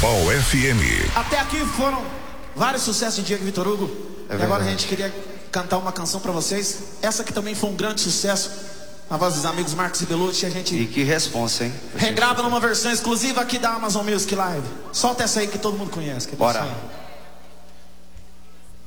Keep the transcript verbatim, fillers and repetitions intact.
Carnaval F M. Até aqui foram vários sucessos de Diego Vitor Hugo. É e agora verdade. a gente queria cantar uma canção pra vocês. Essa que também foi um grande sucesso. A voz dos amigos Marcos e Belucci. A gente E que responsa, hein? regrava numa versão exclusiva aqui da Amazon Music Live. Solta essa aí que todo mundo conhece. Que é Bora. desse aí.